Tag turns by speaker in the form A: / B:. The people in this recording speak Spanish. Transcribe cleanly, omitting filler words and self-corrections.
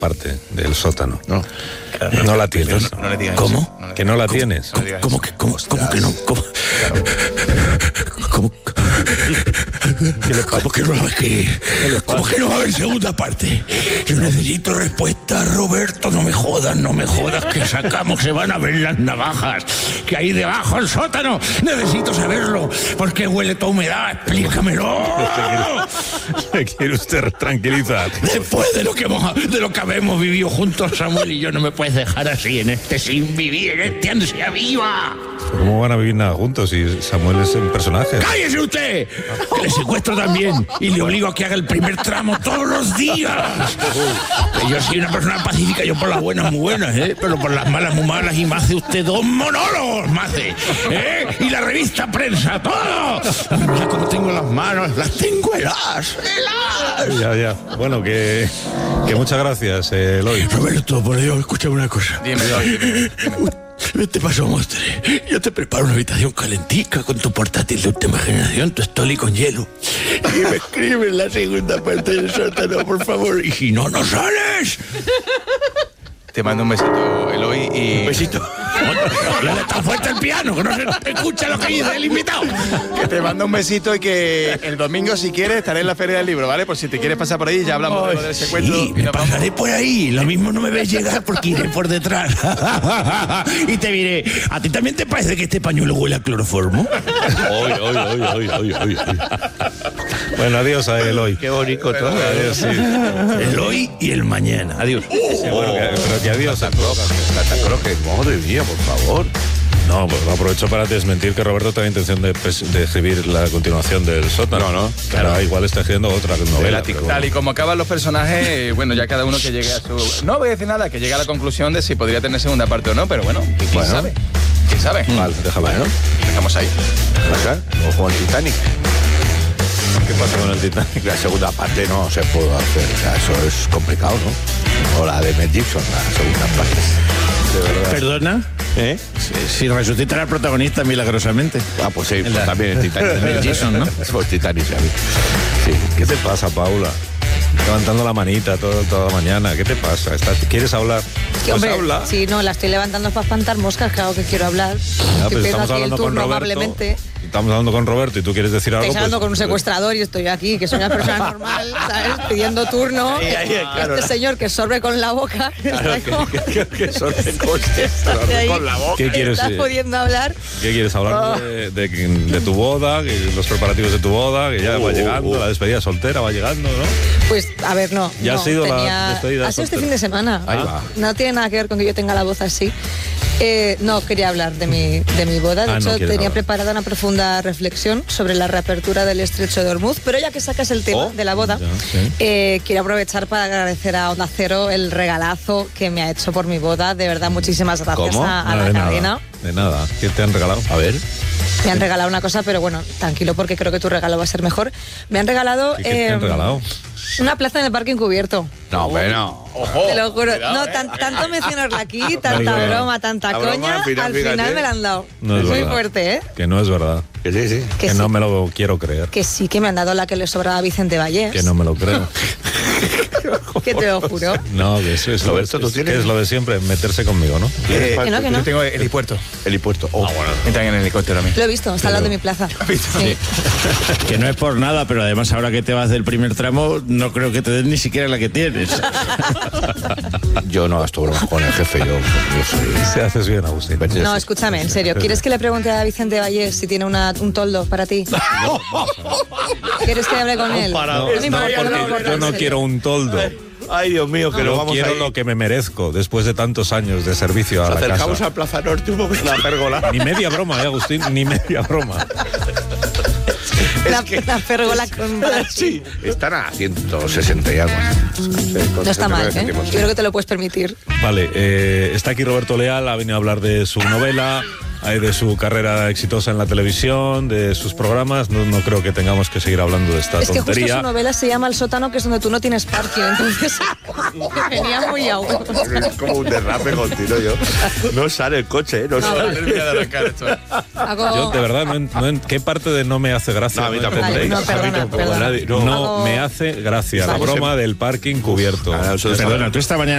A: parte del sótano.
B: No.
A: No la tienes.
B: No le digas
C: ¿Cómo?
B: eso. No,
A: Que no la tienes.
C: ¿Cómo que no? ¿Cómo? ¿Cómo que no va a haber segunda parte? Yo necesito respuesta, Roberto. No me jodas que sacamos, se van a ver las navajas que hay debajo del sótano. Necesito saberlo. ¿Por qué huele toda humedad? Explícamelo.
A: ¿Se quiere usted tranquilizar?
C: Después de lo que habemos vivido juntos, Samuel y yo, no me puedes dejar así en este sin vivir, en este ansia viva.
A: ¿Cómo van a vivir nada juntos si Samuel es un personaje?
C: ¡Cállese usted! Que le secuestro también y le obligo a que haga el primer tramo todos los días. Que yo soy una persona pacífica, yo por las buenas muy buenas, pero por las malas muy malas, y me hace usted 2 monólogos, me hace, y la revista Prensa, todo. Mira cómo tengo las manos, las tengo heladas.
A: Ya. Bueno, que muchas gracias, Eloy.
C: Roberto, por Dios, escúchame una cosa.
B: Dime.
C: Vete paso, Mostre. Yo te preparo una habitación calentica con tu portátil de última generación, tu estoli con hielo. Y me escribes la segunda parte del sótano, por favor. Y si no, no sales.
B: Te mando un besito, Eloy, y...
C: Un besito. No le tan fuerte el piano, que no se escucha lo que dice el invitado.
B: Que te mando un besito y que el domingo, si quieres, estaré en la Feria del Libro, ¿vale? Por si te quieres pasar por ahí, ya hablamos de lo del secuestro.
C: Sí, me pasaré por ahí. Lo mismo no me ves llegar porque iré por detrás. Y te diré, ¿a ti también te parece que este pañuelo huele a cloroformo?
A: Bueno, adiós a Eloy.
C: Qué bonito todo.
A: Adiós, sí.
C: El hoy y el mañana. Adiós.
A: Sí, bueno, pero que adiós.
B: Santa Croque, madre mía, por favor.
A: No, pues lo aprovecho para desmentir que Roberto tenía intención de escribir la continuación del sótano. No. Claro, igual está escribiendo otra novela.
B: Tal y como acaban los personajes, bueno, ya cada uno que llegue a su... No voy a decir nada, que llegue a la conclusión de si podría tener segunda parte o no, pero bueno, ¿quién sabe? ¿Quién sabe?
A: Vale, déjame, ¿no?
B: Dejamos ahí.
D: Ojo al Titanic.
A: ¿Qué pasa con el Titanic?
D: La segunda parte no se puede hacer, o sea, eso es complicado, ¿no? O la de Mel Gibson, la segunda parte. De verdad.
C: ¿Perdona? Si resucita al protagonista milagrosamente.
D: Ah, pues sí, pues también el Titanic.
C: Mel Gibson, ¿no?
D: Pues Titanic, ya vi. Sí.
A: ¿Qué te pasa, Paula? Levantando la manita toda la mañana. ¿Qué te pasa? ¿Quieres hablar?
E: Sí, hombre,
A: habla.
E: sí, no, la estoy levantando para espantar moscas, claro que quiero hablar.
A: Pues
E: estamos hablando con Roberto.
A: Estamos hablando con Roberto y tú quieres decir algo.
E: Estáis hablando
A: pues,
E: con un secuestrador y estoy aquí, que soy una persona normal, ¿sabes? Pidiendo turno.
D: Claro.
E: Este señor que sorbe con la boca.
D: Claro, que sorbe con la boca.
A: ¿Qué quieres?
E: ¿Estás pudiendo hablar?
A: ¿Qué quieres hablar de tu boda, los preparativos de tu boda, que ya va llegando, la despedida soltera va llegando, ¿no?
E: Pues, a ver, no.
A: Ya
E: no,
A: ha sido la despedida
E: ha sido este
A: soltera.
E: fin de semana.
A: Ahí va.
E: No tiene nada que ver con que yo tenga la voz así. No quería hablar de mi boda. De hecho, tenía preparada una profunda reflexión sobre la reapertura del estrecho de Hormuz. Pero ya que sacas el tema de la boda, quiero aprovechar para agradecer a Onda Cero el regalazo que me ha hecho por mi boda. De verdad, muchísimas gracias a la cadena.
A: De nada. ¿Qué te han regalado? A ver.
E: Me han regalado una cosa, pero bueno, tranquilo, porque creo que tu regalo va a ser mejor. Me han regalado...
A: ¿Qué te han regalado?
E: Una plaza en el parque encubierto.
D: No, bueno.
B: Ojo.
E: Te lo juro.
B: Cuidado,
E: No, tanto mencionarla aquí, tanta broma, tanta coña, al final me la han dado.
A: No es
E: muy
A: verdad.
E: fuerte, ¿eh?
A: Que no es verdad.
D: Que sí.
E: Que
A: Que
E: sí.
A: no me lo quiero creer.
E: Que sí, que me han dado la que le sobraba a Vicente Vallés.
A: Que no me lo creo.
E: Que te lo juro.
A: No, que eso es,
D: Roberto, ¿tú
A: que
D: tienes?
A: es lo de siempre, meterse conmigo, ¿no?
E: Que no.
B: Yo tengo el helipuerto.
D: Helipuerto. Oh, bueno.
B: Entran en el helicóptero a mí.
E: Lo he visto, está al lado de mi plaza. Sí.
C: Que no es por nada, pero además ahora que te vas del primer tramo, no creo que te den ni siquiera la que tienes.
D: Yo no gasto bromas con el jefe, yo soy...
A: Se haces bien, Agustín.
E: No, escúchame, en serio. ¿Quieres que le pregunte a Vicente Vallés si tiene un toldo para ti? ¿Quieres que hable con él?
A: No,
E: me importa,
A: porque
E: importa,
A: yo
E: en
A: no
E: serio.
A: quiero un toldo.
D: Ay, Dios mío, que lo
A: Yo
D: vamos
A: quiero
D: a ir.
A: lo que me merezco después de tantos años de servicio a
D: Nos
A: la
D: acercamos
A: casa.
D: a Plaza Norte un momento. La pérgola.
A: Ni media broma, Agustín, ni media broma.
E: La pérgola con
D: Sí, están a 160 y algo.
E: No está mal, ¿eh? Yo creo que te lo puedes permitir.
A: Vale, está aquí Roberto Leal, ha venido a hablar de su novela, de su carrera exitosa en la televisión, de sus programas. No creo que tengamos que seguir hablando de esta
E: Es que justo
A: tontería.
E: su novela se llama El sótano, que es donde tú no tienes parking, entonces me venía muy a huevo.
D: Es como un derrape continuo yo. No sale el coche, no sale.
A: Yo, de verdad, ¿qué parte de no me hace gracia?
D: No, a mí
A: no
D: tampoco.
A: entendéis?
E: No, perdona, perdona.
A: No me hace gracia la
E: Vale.
A: broma del parking cubierto.
D: Ahora, eso
C: Perdona, tú esta mañana